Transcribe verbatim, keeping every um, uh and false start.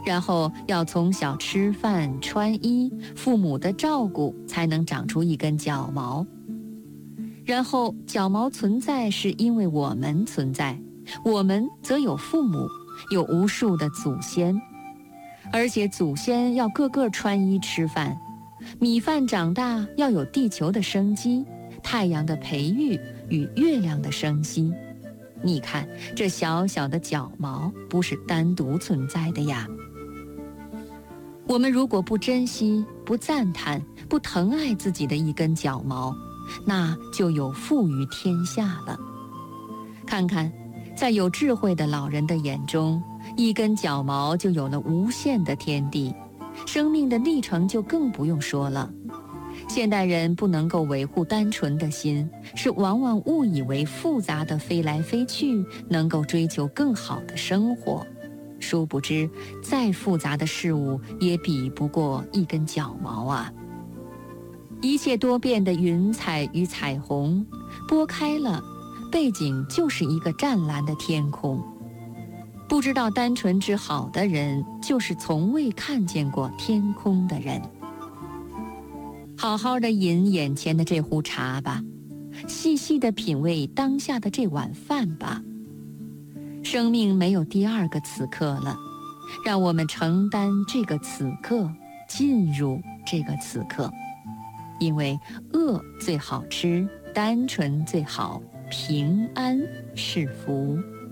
然后要从小吃饭、穿衣，父母的照顾，才能长出一根脚毛。然后脚毛存在是因为我们存在，我们则有父母，有无数的祖先，而且祖先要个个穿衣吃饭，米饭长大要有地球的生机，太阳的培育与月亮的生息。你看，这小小的脚毛不是单独存在的呀。我们如果不珍惜、不赞叹、不疼爱自己的一根脚毛，那就有负于天下了。看看，在有智慧的老人的眼中，一根脚毛就有了无限的天地，生命的历程就更不用说了。现代人不能够维护单纯的心，是往往误以为复杂的飞来飞去能够追求更好的生活，殊不知再复杂的事物也比不过一根脚毛啊。一切多变的云彩与彩虹，拨开了，背景就是一个湛蓝的天空。不知道单纯之好的人，就是从未看见过天空的人。好好的饮眼前的这壶茶吧，细细的品味当下的这碗饭吧。生命没有第二个此刻了，让我们承担这个此刻，进入这个此刻。因为饿最好吃，单纯最好，平安是福。